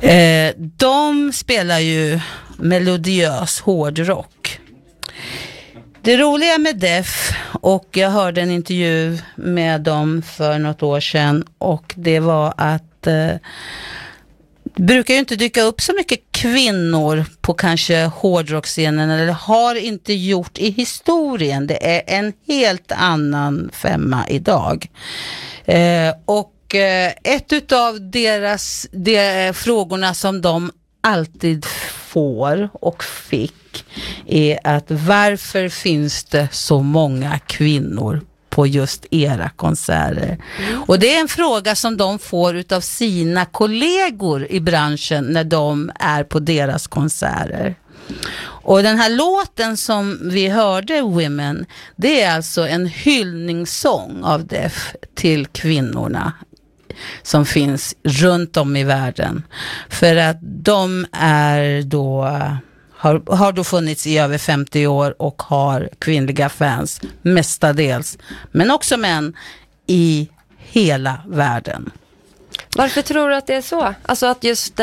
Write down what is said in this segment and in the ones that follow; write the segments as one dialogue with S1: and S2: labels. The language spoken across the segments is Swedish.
S1: De spelar ju melodiös hårdrock. Det roliga med Def, och jag hörde en intervju med dem för något år sedan, och det var att det brukar ju inte dyka upp så mycket kvinnor på kanske hårdrockscenen, eller har inte gjort i historien. Det är en helt annan femma idag. Och ett utav de frågorna som de alltid får och fick är att varför finns det så många kvinnor på just era konserter? Och det är en fråga som de får utav sina kollegor i branschen när de är på deras konserter. Och den här låten som vi hörde, Women, det är alltså en hyllningssång av Def till kvinnorna som finns runt om i världen. För att de är då har då funnits i över 50 år och har kvinnliga fans mestadels, men också män i hela världen.
S2: Varför tror du att det är så? Alltså att just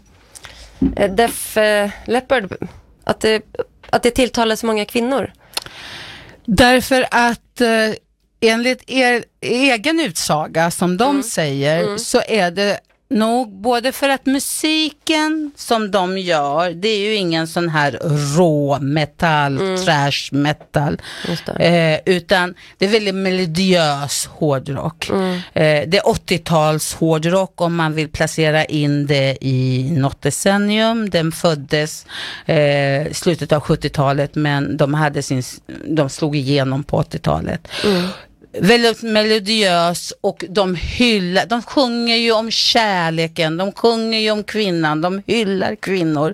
S2: Def Leppard, att det tilltalar så många kvinnor?
S1: Därför att enligt er egen utsaga som de säger så är det nog både för att musiken som de gör, det är ju ingen sån här rå metal, trash metal, utan det är väldigt melodiös hårdrock. Det är 80-tals hårdrock om man vill placera in det i något decennium. Den föddes slutet av 70-talet, men de slog igenom på 80-talet. Väldigt melodiös, och de sjunger ju om kärleken, de sjunger ju om kvinnan, de hyllar kvinnor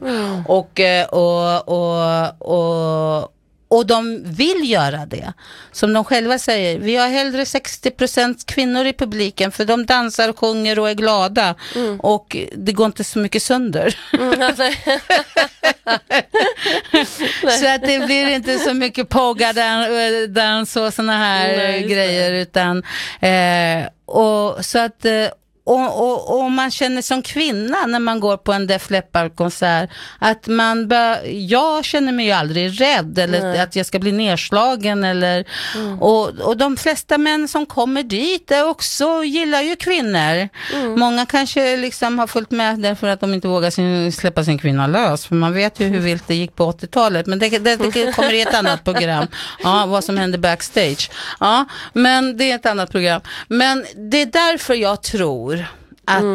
S1: och de vill göra det. Som de själva säger, vi har hellre 60% kvinnor i publiken, för de dansar och sjunger och är glada, och det går inte så mycket sönder. Så att det blir inte så mycket poga-dans och såna här grejer, utan och så att och man känner som kvinna när man går på en Def Leppard-konsert att jag känner mig ju aldrig rädd eller att jag ska bli nedslagen eller och de flesta män som kommer dit är också gillar ju kvinnor. Många kanske liksom har följt med därför att de inte vågar släppa sin kvinna lös, för man vet ju hur vilt det gick på 80-talet, men det kommer i ett annat program. Ja, vad som hände backstage. Ja, men det är ett annat program. Men det är därför jag tror att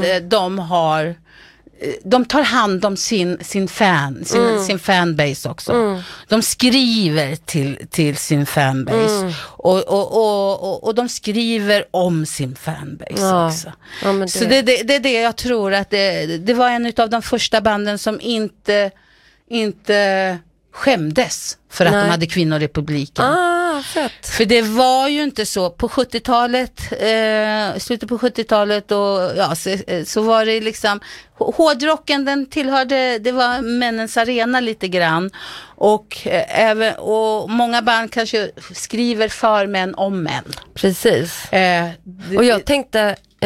S1: de tar hand om sin fanbase också. De skriver till sin fanbase och de skriver om sin fanbase också. Ja, men så det är det jag tror att det var en av de första banden som inte skämdes för att de hade kvinnor i publiken.
S2: Fett.
S1: För det var ju inte så på 70-talet, slutet på 70-talet och så var det liksom hårdrocken, den tillhörde, det var männens arena lite grann, och många band kanske skriver för män om män.
S2: Precis. Och jag tänkte